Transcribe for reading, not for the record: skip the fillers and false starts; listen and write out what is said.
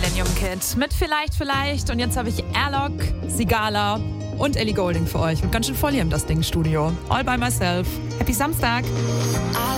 Millennium Kid mit Vielleicht. Und jetzt habe ich Airlock, Sigala und Ellie Goulding für euch. Mit ganz schön voll hier im Das Ding Studio. All by myself. Happy Samstag.